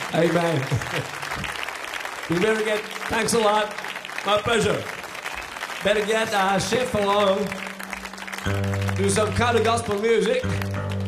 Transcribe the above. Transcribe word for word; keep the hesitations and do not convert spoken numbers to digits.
Amen. We better get, thanks a lot. My pleasure. Better get uh, Chef along. Do some kind of gospel music.